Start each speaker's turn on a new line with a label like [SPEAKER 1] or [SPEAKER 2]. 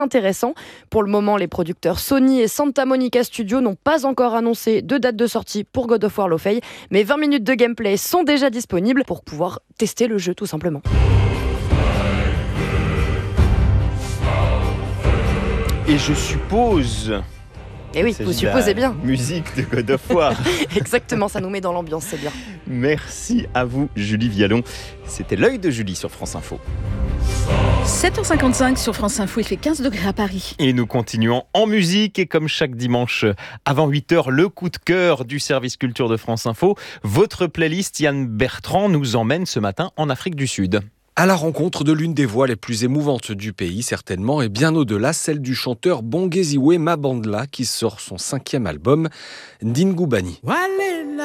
[SPEAKER 1] intéressant. Pour le moment, les producteurs Sony et Santa Monica Studio n'ont pas encore annoncé de date de sortie pour God of War Lo-Fi, mais 20 minutes de gameplay sont déjà disponibles pour pouvoir tester le jeu tout simplement.
[SPEAKER 2] Et je suppose...
[SPEAKER 1] Et oui, vous supposez bien.
[SPEAKER 2] Musique de God of War.
[SPEAKER 1] Exactement, ça nous met dans l'ambiance, c'est bien.
[SPEAKER 2] Merci à vous, Julie Vialon. C'était l'œil de Julie sur France Info.
[SPEAKER 3] 7h55 sur France Info, il fait 15 degrés à Paris.
[SPEAKER 2] Et nous continuons en musique et comme chaque dimanche avant 8h, le coup de cœur du service culture de France Info. Votre playlist Yann Bertrand nous emmène ce matin en Afrique du Sud.
[SPEAKER 4] À la rencontre de l'une des voix les plus émouvantes du pays, certainement, et bien au-delà, celle du chanteur Bongeziwe Mabandla qui sort son 5e album, Ndingubani.